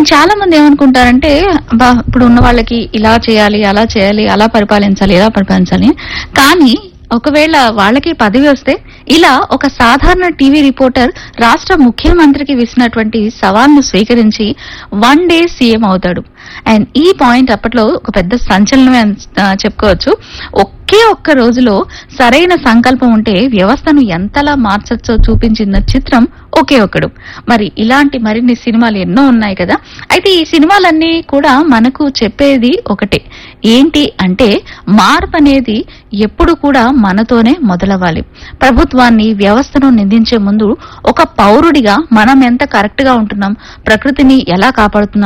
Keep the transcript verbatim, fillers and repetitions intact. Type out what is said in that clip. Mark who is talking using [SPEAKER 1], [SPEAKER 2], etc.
[SPEAKER 1] And చాలా మంది ఏమనుకుంటారంటే బా ఇప్పుడు ఉన్న వాళ్ళకి ఇలా చేయాలి అలా చేయాలి అలా పరిపాలించాలి ఇలా పరిపాలించాలి కానీ ఒకవేళ వాళ్ళకి పదవి వస్తే ఇలా ఒక సాధారణ టీవీ రిపోర్టర్ రాష్ట్ర ముఖ్యమంత్రికి విసినటువంటి సవాల్ను స్వీకరించి వన్ డే సీఎం అవుతాడు. అండ్ ఈ పాయింట్ అప్పట్లో ఒక పెద్ద సంచలనమే అని ఆ, చెప్పుకోవచ్చు. ఒకే ఒక్క రోజులో సరైన సంకల్పం ఉంటే వ్యవస్థను ఎంతలా మార్చొచ్చో చూపించిన చిత్రం ఒకే ఒక్కడు. మరి ఇలాంటి మరిన్ని సినిమాలు ఎన్నో ఉన్నాయి కదా. అయితే ఈ సినిమాలన్నీ కూడా మనకు చెప్పేది ఒకటే, ఏంటి అంటే మార్పు అనేది ఎప్పుడు కూడా మనతోనే మొదలవ్వాలి. ప్రభుత్వాన్ని వ్యవస్థను నిందించే ముందు ఒక పౌరుడిగా మనం ఎంత కరెక్ట్ గా ఉంటున్నాం, ప్రకృతిని ఎలా కాపాడుతున్నాం